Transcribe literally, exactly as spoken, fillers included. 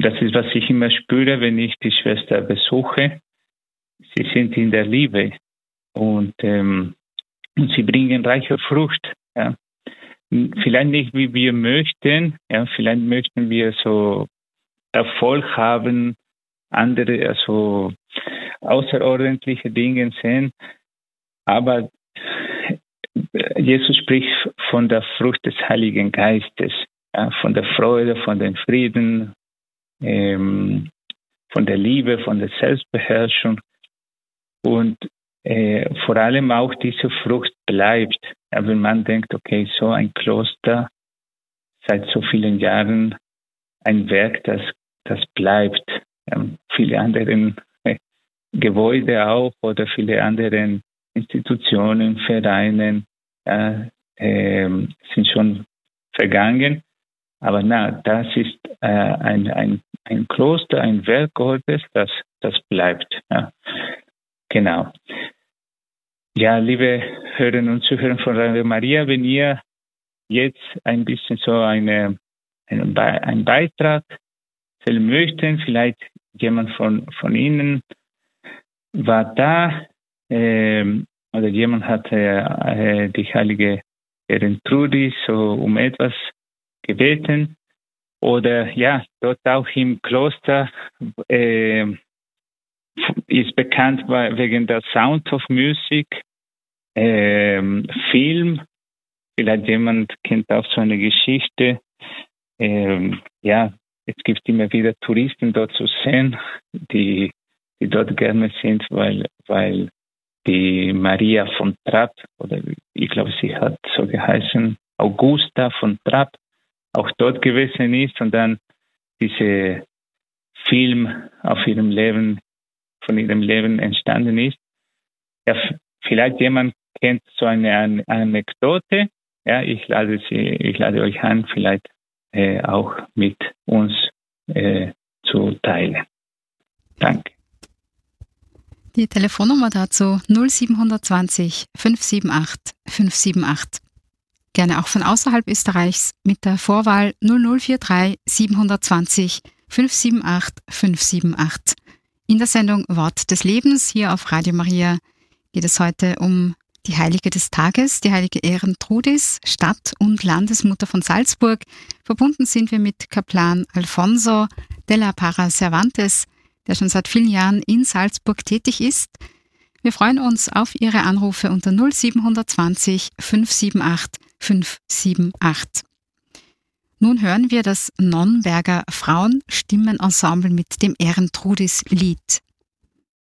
das ist, was ich immer spüre, wenn ich die Schwester besuche. Sie sind in der Liebe und, ähm, und sie bringen reiche Frucht. Ja. Vielleicht nicht, wie wir möchten. Ja, vielleicht möchten wir so Erfolg haben, andere, also außerordentliche Dinge sehen. Aber Jesus spricht von der Frucht des Heiligen Geistes, ja, von der Freude, von dem Frieden, ähm, von der Liebe, von der Selbstbeherrschung. Und äh, vor allem auch diese Frucht bleibt. Ja, wenn man denkt, okay, so ein Kloster seit so vielen Jahren, ein Werk, das, das bleibt. Ja, viele andere äh, Gebäude auch oder viele andere Institutionen, Vereine äh, äh, sind schon vergangen. Aber na, das ist äh, ein, ein, ein Kloster, ein Werk Gottes, das, das bleibt. Ja. Genau. Ja, liebe Hörerinnen und Zuhörer von Radio Maria, wenn ihr jetzt ein bisschen so eine, einen, Be- einen Beitrag stellen möchten, vielleicht jemand von, von Ihnen war da ähm, oder jemand hat äh, die heilige Ertrudis so um etwas gebeten oder ja, dort auch im Kloster äh, ist bekannt wegen der Sound of Music, ähm, Film. Vielleicht jemand kennt auch so eine Geschichte. Ähm, ja, es gibt immer wieder Touristen dort zu sehen, die, die dort gerne sind, weil, weil die Maria von Trapp, oder ich glaube, sie hat so geheißen, Augusta von Trapp, auch dort gewesen ist und dann diese Film auf ihrem Leben, von ihrem Leben entstanden ist. Ja, vielleicht jemand kennt so eine An- Anekdote. Ja, ich lade sie, ich lade euch an, vielleicht äh, auch mit uns äh, zu teilen. Danke. Die Telefonnummer dazu null sieben zwei null fünf sieben acht fünf sieben acht. Gerne auch von außerhalb Österreichs mit der Vorwahl null null vier drei sieben zwei null fünf sieben acht fünf sieben acht. In der Sendung Wort des Lebens hier auf Radio Maria geht es heute um die Heilige des Tages, die heilige Ertrudis, Stadt- und Landesmutter von Salzburg. Verbunden sind wir mit Kaplan Alfonso de la Parra Cervantes, der schon seit vielen Jahren in Salzburg tätig ist. Wir freuen uns auf Ihre Anrufe unter null sieben zwei null fünf sieben acht fünf sieben acht. Nun hören wir das Nonnberger Frauenstimmenensemble mit dem Ertrudis-Lied.